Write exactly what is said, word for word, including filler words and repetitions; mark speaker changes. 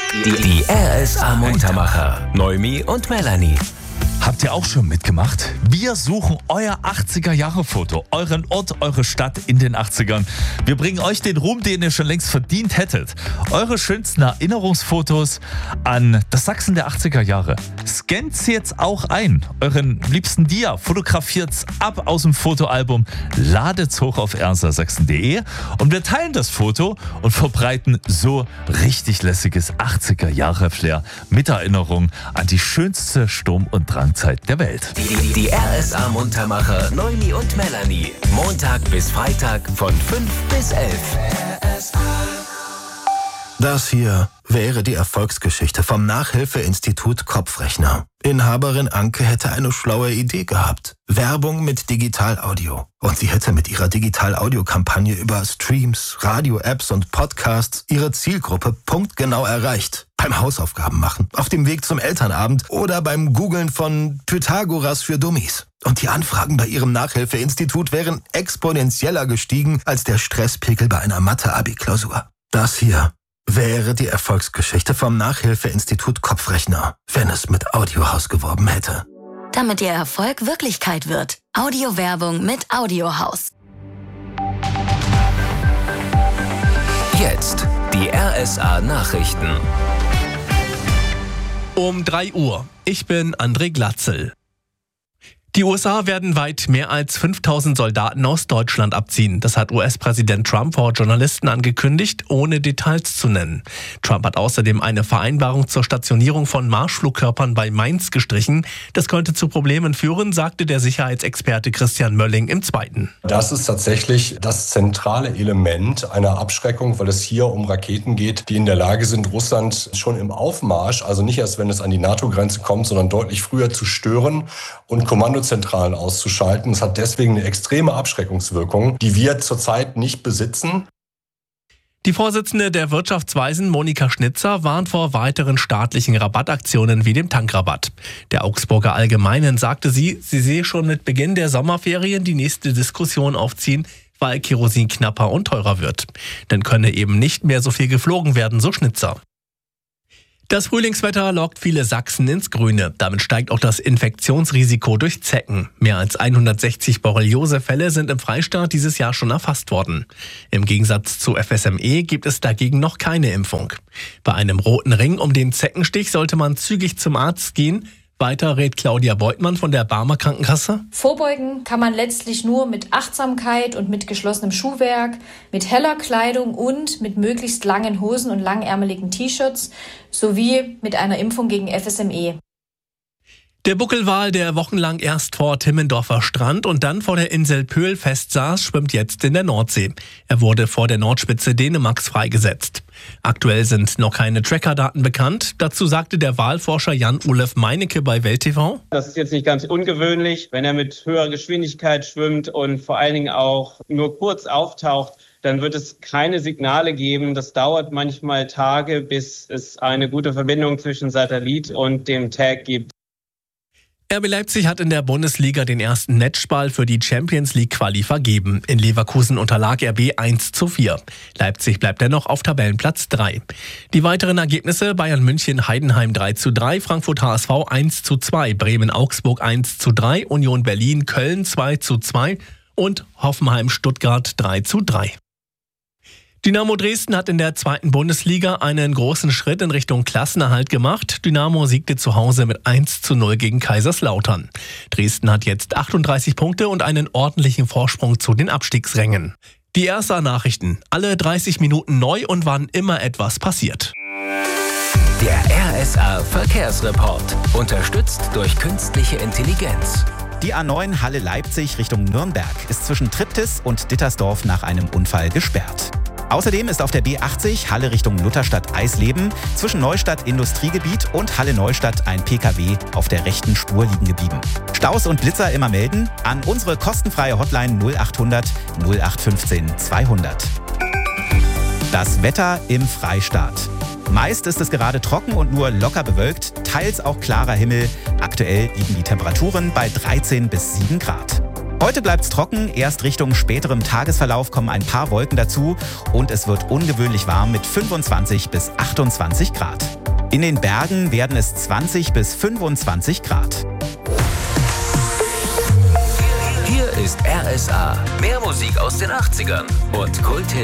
Speaker 1: Die, die R S A-Muntermacher. Noemi und Melanie.
Speaker 2: Habt ihr auch schon mitgemacht? Wir suchen euer achtziger-Jahre-Foto, euren Ort, eure Stadt in den achtzigern. Wir bringen euch den Ruhm, den ihr schon längst verdient hättet. Eure schönsten Erinnerungsfotos an das Sachsen der achtziger Jahre. Scannt's jetzt auch ein. Euren liebsten Dia, fotografiert's ab aus dem Fotoalbum, ladet's hoch auf r s a sachsen punkt d e und wir teilen das Foto und verbreiten so richtig lässiges achtziger-Jahre-Flair mit Erinnerung an die schönste Sturm- und Drang Zeit der Welt.
Speaker 1: Die, die R S A-Muntermacher Noemi und Melanie. Montag bis Freitag von fünf bis elf.
Speaker 3: Das hier wäre die Erfolgsgeschichte vom Nachhilfeinstitut Kopfrechner. Inhaberin Anke hätte eine schlaue Idee gehabt. Werbung mit Digital-Audio. Und sie hätte mit ihrer Digital-Audio-Kampagne über Streams, Radio-Apps und Podcasts ihre Zielgruppe punktgenau erreicht. Beim Hausaufgaben machen, auf dem Weg zum Elternabend oder beim Googlen von Pythagoras für Dummies. Und die Anfragen bei ihrem Nachhilfeinstitut wären exponentieller gestiegen als der Stresspegel bei einer Mathe-Abi-Klausur. Das hier wäre die Erfolgsgeschichte vom Nachhilfeinstitut Kopfrechner, wenn es mit Audiohaus geworben hätte.
Speaker 4: Damit Ihr Erfolg Wirklichkeit wird. Audiowerbung mit Audiohaus.
Speaker 1: Jetzt die R S A-Nachrichten.
Speaker 5: Um drei Uhr. Ich bin André Glatzel. Die U S A werden weit mehr als fünftausend Soldaten aus Deutschland abziehen. Das hat U S-Präsident Trump vor Journalisten angekündigt, ohne Details zu nennen. Trump hat außerdem eine Vereinbarung zur Stationierung von Marschflugkörpern bei Mainz gestrichen. Das könnte zu Problemen führen, sagte der Sicherheitsexperte Christian Mölling im Zweiten.
Speaker 6: Das ist tatsächlich das zentrale Element einer Abschreckung, weil es hier um Raketen geht, die in der Lage sind, Russland schon im Aufmarsch, also nicht erst, wenn es an die NATO-Grenze kommt, sondern deutlich früher zu stören und Kommandozentralen auszuschalten. Es hat deswegen eine extreme Abschreckungswirkung, die wir zurzeit nicht besitzen.
Speaker 5: Die Vorsitzende der Wirtschaftsweisen, Monika Schnitzer, warnt vor weiteren staatlichen Rabattaktionen wie dem Tankrabatt. Der Augsburger Allgemeinen sagte sie, sie sehe schon mit Beginn der Sommerferien die nächste Diskussion aufziehen, weil Kerosin knapper und teurer wird. Dann könne eben nicht mehr so viel geflogen werden, so Schnitzer. Das Frühlingswetter lockt viele Sachsen ins Grüne. Damit steigt auch das Infektionsrisiko durch Zecken. Mehr als hundertsechzig Borreliose-Fälle sind im Freistaat dieses Jahr schon erfasst worden. Im Gegensatz zu F S M E gibt es dagegen noch keine Impfung. Bei einem roten Ring um den Zeckenstich sollte man zügig zum Arzt gehen. Weiter rät Claudia Beutmann von der Barmer Krankenkasse.
Speaker 7: Vorbeugen kann man letztlich nur mit Achtsamkeit und mit geschlossenem Schuhwerk, mit heller Kleidung und mit möglichst langen Hosen und langärmeligen T-Shirts sowie mit einer Impfung gegen F S M E.
Speaker 5: Der Buckelwal, der wochenlang erst vor Timmendorfer Strand und dann vor der Insel Pöhl festsaß, schwimmt jetzt in der Nordsee. Er wurde vor der Nordspitze Dänemarks freigesetzt. Aktuell sind noch keine Trackerdaten bekannt. Dazu sagte der Walforscher Jan-Olaf Meinecke bei Welt T V.
Speaker 8: Das ist jetzt nicht ganz ungewöhnlich, wenn er mit höherer Geschwindigkeit schwimmt und vor allen Dingen auch nur kurz auftaucht. Dann wird es keine Signale geben. Das dauert manchmal Tage, bis es eine gute Verbindung zwischen Satellit und dem Tag gibt.
Speaker 5: R B Leipzig hat in der Bundesliga den ersten Matchball für die Champions League Quali vergeben. In Leverkusen unterlag R B eins zu vier. Leipzig bleibt dennoch auf Tabellenplatz drei. Die weiteren Ergebnisse: Bayern München Heidenheim drei zu drei, Frankfurt H S V eins zu zwei, Bremen Augsburg eins zu drei, Union Berlin Köln zwei zu zwei und Hoffenheim Stuttgart drei zu drei. Dynamo Dresden hat in der zweiten Bundesliga einen großen Schritt in Richtung Klassenerhalt gemacht. Dynamo siegte zu Hause mit eins zu null gegen Kaiserslautern. Dresden hat jetzt achtunddreißig Punkte und einen ordentlichen Vorsprung zu den Abstiegsrängen. Die R S A-Nachrichten, alle dreißig Minuten neu und wann immer etwas passiert.
Speaker 1: Der R S A-Verkehrsreport, unterstützt durch künstliche Intelligenz.
Speaker 9: Die A neun Halle Leipzig Richtung Nürnberg ist zwischen Triptis und Dittersdorf nach einem Unfall gesperrt. Außerdem ist auf der B achtzig Halle Richtung Lutherstadt-Eisleben zwischen Neustadt Industriegebiet und Halle Neustadt ein P K W auf der rechten Spur liegen geblieben. Staus und Blitzer immer melden an unsere kostenfreie Hotline null achthundert null acht fünfzehn zweihundert. Das Wetter im Freistaat. Meist ist es gerade trocken und nur locker bewölkt, teils auch klarer Himmel. Aktuell liegen die Temperaturen bei dreizehn bis sieben Grad. Heute bleibt's trocken, erst Richtung späterem Tagesverlauf kommen ein paar Wolken dazu und es wird ungewöhnlich warm mit fünfundzwanzig bis achtundzwanzig Grad. In den Bergen werden es zwanzig bis fünfundzwanzig Grad.
Speaker 1: Hier ist R S A. Mehr Musik aus den achtzigern und Kult